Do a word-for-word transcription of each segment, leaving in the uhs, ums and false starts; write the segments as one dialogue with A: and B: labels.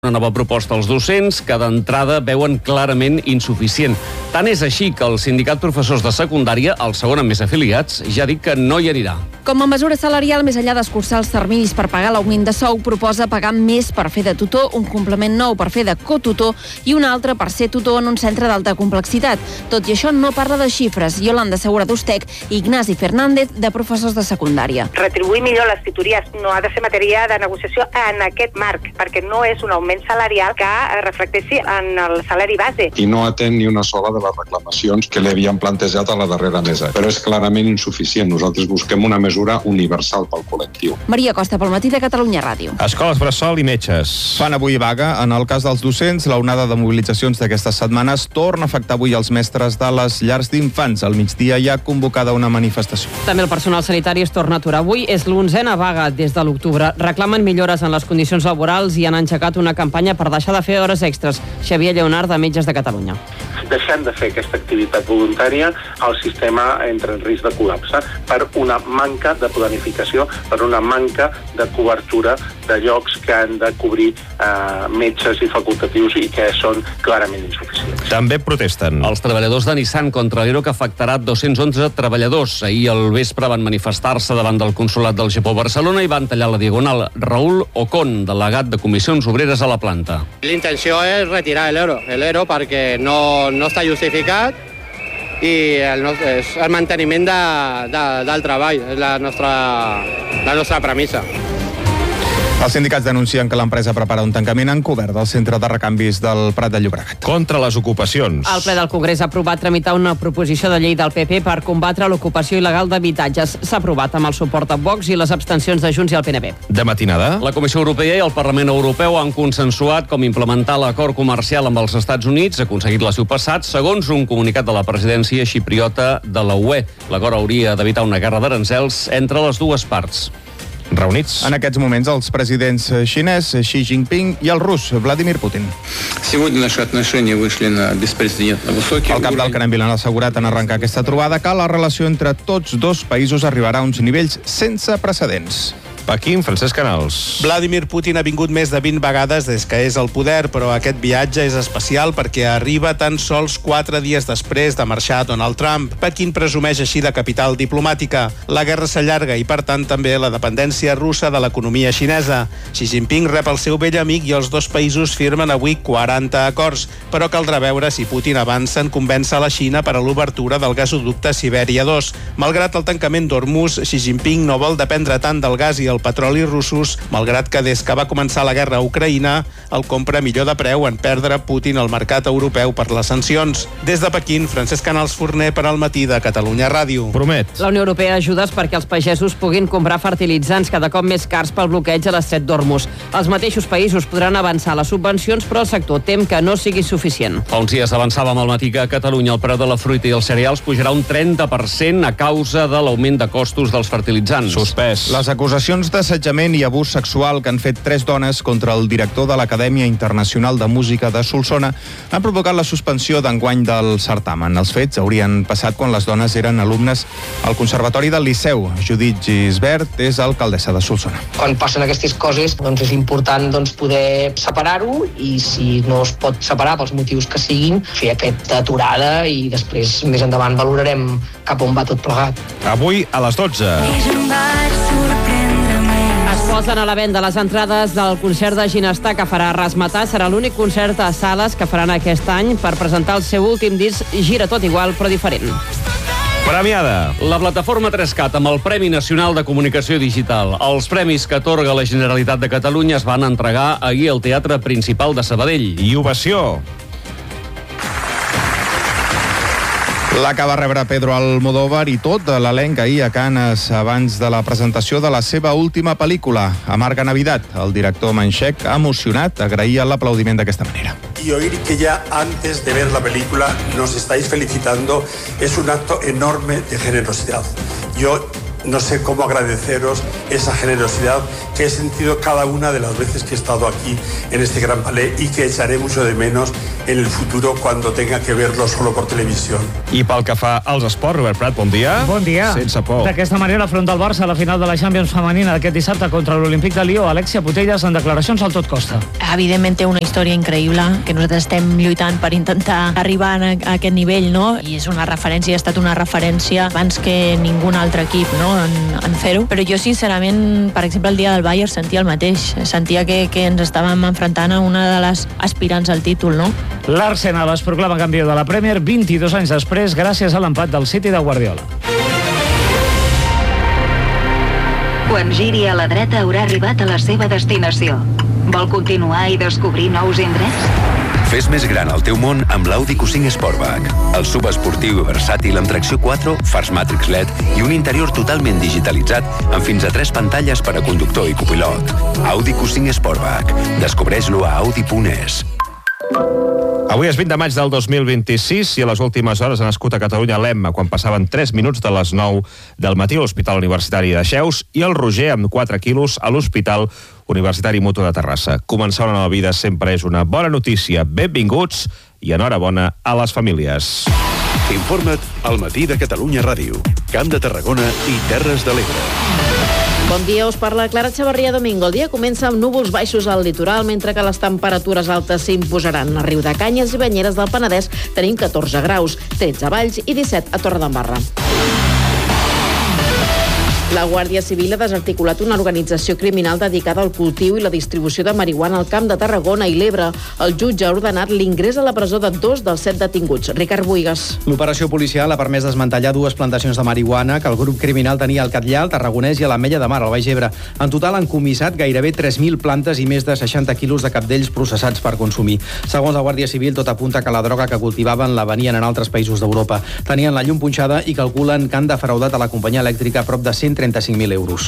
A: Una nova proposta als docents que d'entrada veuen clarament insuficient. Tant és així que el sindicat professors de secundària, el segon amb més afiliats, ja ha dit que no hi anirà.
B: Com a mesura salarial, més enllà d'escurçar els terminis per pagar l'augment de sou, proposa pagar més per fer de tutor, un complement nou per fer de cotutor i un altre per ser tutor en un centre d'alta complexitat. Tot i això, no parla de xifres. Yolanda Segura d'Ustec i Ignasi Fernández, de professors de secundària.
C: Retribuir millor les tutories no ha de ser matèria de negociació en aquest marc, perquè no és un augment salarial que reflecteixi en el salari base.
D: I no atén ni una sola de les reclamacions que li havien plantejat a la darrera mesa. Però és clarament insuficient. Nosaltres busquem una mesura universal pel col·lectiu.
B: Maria Costa, pel matí de Catalunya Ràdio.
E: Escoles bressol i metges.
F: Fan avui vaga. En el cas dels docents, l'onada de mobilitzacions d'aquestes setmanes torna a afectar avui els mestres de les llars d'infants. Al migdia hi ha convocada una manifestació.
G: També el personal sanitari es torna a aturar avui. És l'onzena vaga des de l'octubre. Reclamen millores en les condicions laborals i han engegat una campanya per deixar de fer hores extres. Xavier Lleonard, de Metges de Catalunya.
H: Deixant de fer aquesta activitat voluntària, el sistema entra en risc de col·lapse per una manca de planificació, per una manca de cobertura de llocs que han de cobrir eh, metges i facultatius i que són clarament insuficients.
E: També protesten.
A: Els treballadors de Nissan contra l'E R O que afectarà dos-cents onze treballadors. Ahir al vespre van manifestar-se davant del Consolat del Japó a Barcelona i van tallar la diagonal. Raül Ocon, delegat de Comissions Obreres a la planta.
I: L'intenció és retirar l'E R O, l'E R O perquè no, no està justificat i el, nostre, és el manteniment de, de, del treball, és la nostra, la nostra premissa.
F: Els sindicats denuncien que l'empresa prepara un tancament encobert del centre de recanvis del Prat de Llobregat.
E: Contra les ocupacions.
G: El ple del Congrés ha aprovat tramitar una proposició de llei del P P per combatre l'ocupació il·legal d'habitatges. S'ha aprovat amb el suport de Vox i les abstencions de Junts i el P N B.
E: De matinada.
A: La Comissió Europea i el Parlament Europeu han consensuat com implementar l'acord comercial amb els Estats Units, aconseguit l'estiu passat, segons un comunicat de la presidència xipriota de la U E. L'acord hauria d'evitar una guerra d'aranzels entre les dues parts.
E: Reunits.
F: En aquests moments, els presidents xinès Xi Jinping i el rus Vladimir Putin. El cap del Kremlin ha assegurat en arrencar aquesta trobada que la relació entre tots dos països arribarà a uns nivells sense precedents.
E: Pequín, Francesc Canals.
J: Vladimir Putin ha vingut més de vint vegades des que és al poder, però aquest viatge és especial perquè arriba tan sols quatre dies després de marxar Donald Trump. Pequín presumeix així de capital diplomàtica. La guerra s'allarga i, per tant, també la dependència russa de l'economia xinesa. Xi Jinping rep el seu vell amic i els dos països firmen avui quaranta acords, però caldrà veure si Putin avança en convèncer la Xina per a l'obertura del gasoducte Sibèria dos. Malgrat el tancament d'Hormuz, Xi Jinping no vol dependre tant del gas i el petroli russos, malgrat que des que va començar la guerra a Ucraïna el compra millor de preu en perdre Putin al mercat europeu per les sancions. Des de Pequín, Francesc Canals Forner per al matí de Catalunya Ràdio.
E: Promet.
G: La Unió Europea ajudes perquè els pagesos puguin comprar fertilitzants cada cop més cars pel bloqueig a l'estret d'Hormuz. Els mateixos països podran avançar les subvencions, però el sector tem que no sigui suficient.
A: Fa uns dies avançàvem al matí que a Catalunya el preu de la fruita i els cereals pujarà un trenta per cent a causa de l'augment de costos dels fertilitzants.
E: Suspès.
F: Les acusacions d'assetjament i abús sexual que han fet tres dones contra el director de l'Acadèmia Internacional de Música de Solsona han provocat la suspensió d'enguany del certamen. Els fets haurien passat quan les dones eren alumnes al Conservatori del Liceu. Judit Gisbert és alcaldessa de Solsona.
K: Quan passen aquestes coses, doncs és important doncs, poder separar-ho i si no es pot separar pels motius que siguin, fer aquesta aturada i després més endavant valorarem cap on va tot plegat.
E: Avui a les dotze.
G: Es posen a la venda les entrades del concert de Ginestar que farà Razzmatazz. Serà l'únic concert a sales que faran aquest any per presentar el seu últim disc Gira tot igual però diferent.
E: Premiada.
A: La plataforma tres cat amb el Premi Nacional de Comunicació Digital. Els premis que atorga la Generalitat de Catalunya es van entregar ahir al Teatre Principal de Sabadell.
E: I ovació.
F: La que va rebre Pedro Almodóvar i tot l'elenc ahir a Canes abans de la presentació de la seva última pel·lícula, Amarga Navidad. El director manxec, emocionat, agraïa l'aplaudiment d'aquesta manera.
L: Y oír que ya antes de ver la película nos estáis felicitando es un acto enorme de generosidad. Yo no sé cómo agradeceros esa generosidad que he sentido cada una de las veces que he estado aquí en este gran palé y que echaré mucho de menos en el futuro cuando tenga que verlo solo por televisión.
E: I pel que fa als esports, Robert Prat, bon dia.
M: Bon dia.
E: Sense por.
M: D'aquesta manera afronta el Barça a la final de la Champions femenina d'aquest dissabte contra l'Olímpic de Lió. Alexia Putellas en declaracions al tot costa.
N: Evidentment té una història increïble, que nosaltres estem lluitant per intentar arribar a aquest nivell, no? I és una referència, ha estat una referència abans que ningú altre equip, no? en, en fer-ho. Però jo, sincerament, per exemple, el dia del Bayern sentia el mateix. Sentia que, que ens estàvem enfrontant a una de les aspirants al títol, no?
M: L'Arsenal es proclama campió de la Premier vint-i-dos anys després gràcies a l'empat del City de Guardiola.
O: Quan giri a la dreta haurà arribat a la seva destinació. Vol continuar i descobrir nous indrets?
P: Fes més gran el teu món amb l'Audi Q cinc Sportback. El subesportiu i versàtil amb tracció quatre, fars Matrix L E D i un interior totalment digitalitzat amb fins a tres pantalles per a conductor i copilot. Audi Q cinc Sportback. Descobreix-lo a audi punt es.
E: Avui és vint de maig del dos mil vint-i-sis i a les últimes hores ha nascut a Catalunya l'Emma quan passaven tres minuts de les nou del matí a l'Hospital Universitari de Xeus i el Roger amb quatre quilos a l'Hospital Universitari Mutu de Terrassa. Començar una nova vida sempre és una bona notícia. Benvinguts i enhorabona a les famílies.
Q: Informa't al Matí de Catalunya Ràdio, Camp de Tarragona i Terres de l'Ebre.
R: Bon dia, us parla Clara Chavarria Domingo. El dia comença amb núvols baixos al litoral, mentre que les temperatures altes s'imposaran. A Riudecanyes i Banyeres del Penedès tenim catorze graus, tretze a Valls i disset a Torredembarra. La Guàrdia Civil ha desarticulat una organització criminal dedicada al cultiu i la distribució de marihuana al Camp de Tarragona i l'Ebre. El jutge ha ordenat l'ingrés a la presó de dos dels set detinguts. Ricard Buigas.
S: L'operació policial ha permès desmantellar dues plantacions de marihuana que el grup criminal tenia al Catllar, al Tarragonès i a l'Ametlla de Mar, al Baix Ebre. En total han comissat gairebé tres mil plantes i més de seixanta quilos de cabdells processats per consumir. Segons la Guàrdia Civil, tot apunta que la droga que cultivaven la venien en altres països d'Europa. Tenien la llum punxada i calculen que han defraudat a la companyia elèctrica prop de cent trenta-cinc mil euros.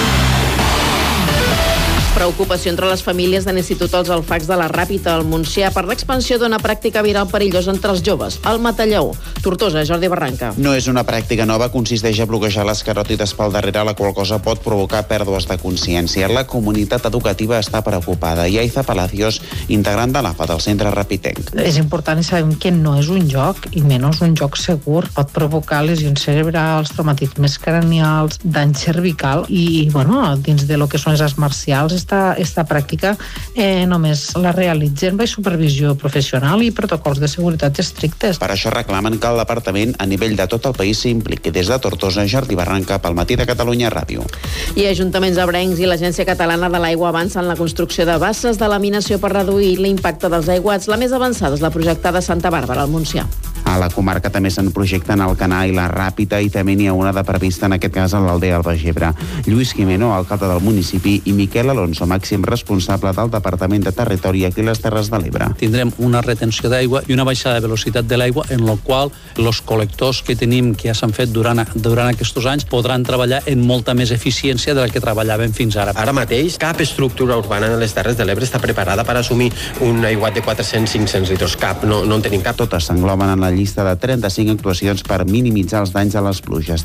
R: Preocupació entre les famílies de l'Institut Els Alfacs de la Ràpita al Montsià per l'expansió d'una pràctica viral perillosa entre els joves, el matallaó. Tortosa, Jordi Barranca.
T: No és una pràctica nova, consisteix a bloquejar les caròtides pel darrere, la qual cosa pot provocar pèrdues de consciència. La comunitat educativa està preocupada. Yaiza Palacios, integrant de l'A F A del centre Rapitenc.
U: És important i sabem que no és un joc, i menys un joc segur. Pot provocar lesions cerebrals, traumatismes cranials, dany cervical i, bueno, dins de lo que són les arts marcials, Esta, esta pràctica eh, només la realitzen amb supervisió professional i protocols de seguretat estrictes.
T: Per això reclamen que el departament a nivell de tot el país s'impliqui. Des de Tortosa, Jordi Barranca, pel Matí de Catalunya Ràdio.
R: I ajuntaments abrencs i l'Agència Catalana de l'Aigua avancen la construcció de basses de laminació per reduir l'impacte dels aiguats. La més avançada és la projectada a Santa Bàrbara, al Montsià.
T: A la comarca també se'n projecten Alcanar i la Ràpita i també n'hi ha una de prevista, en aquest cas a l'aldea del Baix Ebre. Lluís Jimeno, alcalde del municipi, i Miquel Alonso, màxim responsable del Departament de Territori aquí a les Terres de l'Ebre.
V: Tindrem una retenció d'aigua i una baixada de velocitat de l'aigua, en la qual els col·lectors que tenim, que ja s'han fet durant, durant aquests anys, podran treballar en molta més eficiència de la que treballaven fins ara.
W: Ara mateix, cap estructura urbana en les Terres de l'Ebre està preparada per assumir un aiguat de quatre-cents a cinc-cents litres. Cap, no, no en tenim cap.
T: Totes s'engloben en la llista de trenta-cinc actuacions per minimitzar els danys a les pluges.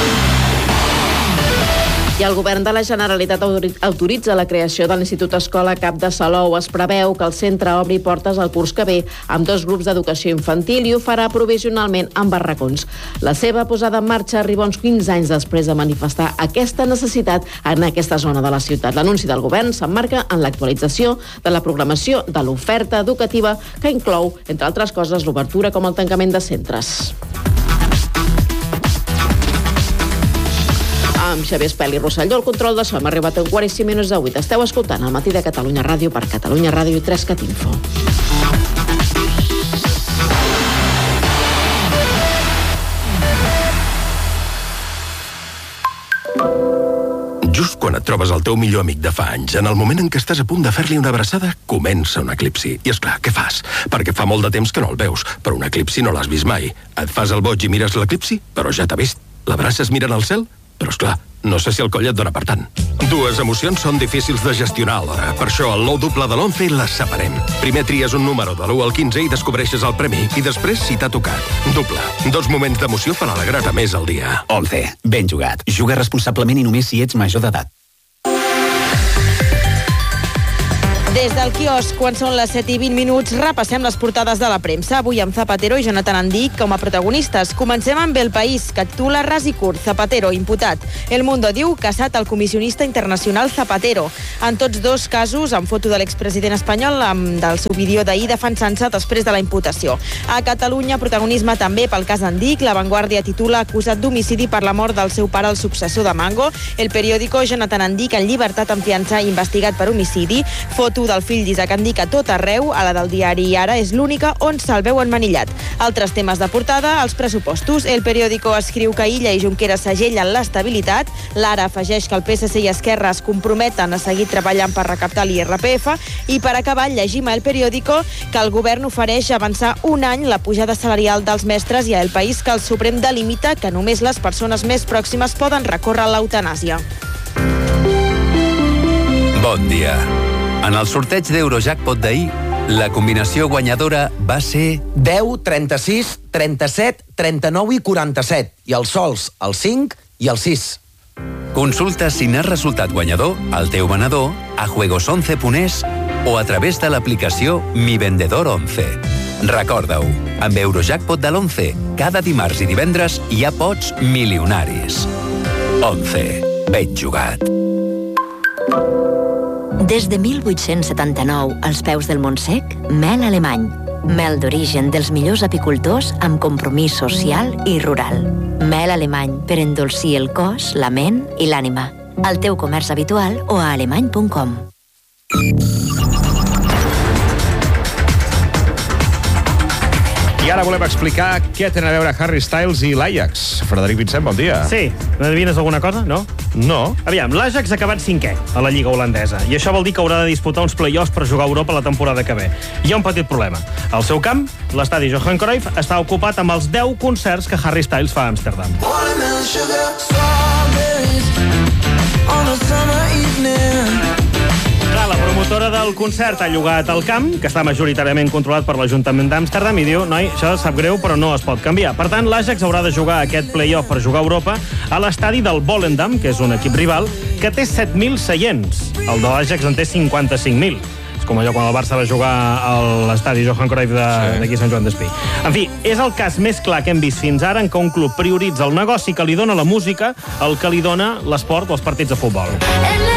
R: I el govern de la Generalitat autoritza la creació de l'Institut Escola Cap de Salou. Es preveu que el centre obri portes al curs que ve amb dos grups d'educació infantil i ho farà provisionalment amb barracons. La seva posada en marxa arriba uns quinze anys després de manifestar aquesta necessitat en aquesta zona de la ciutat. L'anunci del govern s'emmarca en l'actualització de la programació de l'oferta educativa que inclou, entre altres coses, l'obertura com el tancament de centres. Amb Xavier Espel i Rosselló, el control de so. Hem arribat a un quart i cinc minuts de vuit. Esteu escoltant el Matí de Catalunya Ràdio per Catalunya Ràdio i tres cat info.
Q: Just quan et trobes el teu millor amic de fa anys, en el moment en què estàs a punt de fer-li una abraçada, comença un eclipsi. I és clar, què fas? Perquè fa molt de temps que no el veus, però un eclipsi no l'has vist mai. Et fas el boig i mires l'eclipsi, però ja t'ha vist. L'abraces mirant al cel? Però, esclar, no sé si el coll et dona per tant. Dues emocions són difícils de gestionar alhora. Per això, al nou doble de l'once les separem. Primer tries un número de l'u al quinze i descobreixes el premi. I després, si t'ha tocat. Doble. Dos moments d'emoció per alegrar-te més al dia.
B: once. Ben jugat. Juga responsablement i només si ets major d'edat.
C: Des del quiosc, quan són les set i vint minuts, repassem les portades de la premsa. Avui amb Zapatero i Jonathan Andic com a protagonistes. Comencem amb El País, que titula ras i curt. Zapatero, imputat. El Mundo diu casat el comissionista internacional Zapatero. En tots dos casos, amb foto de l'expresident espanyol, amb del seu vídeo d'ahir defensant-se després de la imputació. A Catalunya, protagonisme també pel cas Andic. La Vanguardia titula acusat d'homicidi per la mort del seu pare, el successor de Mango. El periòdico, Jonathan Andic en llibertat en fiança investigat per homicidi. Foto del fill d'Isaac Andic a tot arreu, a la del diari Ara és l'única on se'l veu emmanillat. Altres temes de portada, els pressupostos. El periòdico escriu que Illa i Junqueras segellen l'estabilitat. L'Ara afegeix que el P S C i Esquerra es comprometen a seguir treballant per recaptar l'I R P F. I per acabar, llegim a El Periódico que el govern ofereix avançar un any la pujada salarial dels mestres i a El País que el Suprem delimita que només les persones més pròximes poden recórrer a l'eutanàsia.
P: Bon dia. En el sorteig d'Eurojackpot d'ahir, la combinació guanyadora va ser
D: deu, trenta-sis, trenta-set, trenta-nou i quaranta-set. I els sols, el cinc i el sis.
P: Consulta si n'has resultat guanyador al teu venedor, a juegos once punt es o a través de l'aplicació Mi Vendedor once. Recorda-ho, amb Eurojackpot de l'once, cada dimarts i divendres hi ha pots milionaris. once. Ben jugat.
X: Des de mil vuit-cents setanta-nou, als peus del Montsec, mel alemany. Mel d'origen dels millors apicultors amb compromís social i rural. Mel alemany per endolcir el cos, la ment i l'ànima. Al teu comerç habitual o a alemany punt com.
E: I ara volem explicar què tenen a veure Harry Styles i l'Ajax. Frederic Vincent, bon dia.
Y: Sí, n'adivines alguna cosa, no?
E: No.
Y: Aviam, l'Ajax ha acabat cinquè a la Lliga holandesa i això vol dir que haurà de disputar uns play-offs per jugar a Europa la temporada que ve. Hi ha un petit problema. Al seu camp, l'estadi Johan Cruyff està ocupat amb els deu concerts que Harry Styles fa a Amsterdam. Clar, la promotora del concert ha llogat el camp, que està majoritàriament controlat per l'Ajuntament d'Amsterdam, i diu, noi, això sap greu, però no es pot canviar. Per tant, l'Ajax haurà de jugar aquest play-off per jugar a Europa a l'estadi del Volendam, que és un equip rival, que té set mil seients. El de l'Ajax en té cinquanta-cinc mil. És com allò quan el Barça va jugar a l'estadi Johan Cruyff d'aquí sí. Sant Joan d'Espí. En fi, és el cas més clar que hem vist fins ara en què un club prioritza el negoci que li dona la música, el que li dona l'esport o els partits de futbol.